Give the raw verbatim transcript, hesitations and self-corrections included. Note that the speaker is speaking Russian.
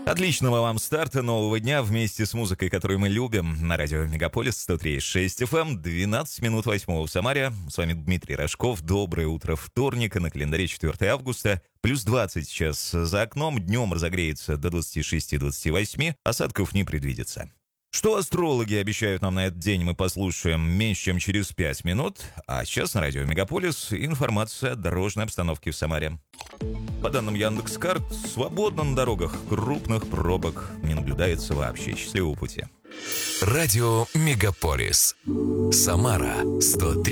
Отличного вам старта нового дня вместе с музыкой, которую мы любим. На радио Мегаполис сто три и шесть эф эм, двенадцать минут восьмого в Самаре. С вами Дмитрий Рожков. Доброе утро вторника, на календаре четвёртое августа. Плюс двадцать сейчас за окном, днем разогреется до двадцати шести — двадцати восьми, осадков не предвидится. Что астрологи обещают нам на этот день, мы послушаем меньше, чем через пять минут. А сейчас на радио Мегаполис информация о дорожной обстановке в Самаре. По данным Яндекс.Карт, свободно на дорогах, крупных пробок не наблюдается вообще. Счастливого пути. Радио Мегаполис. Самара сто три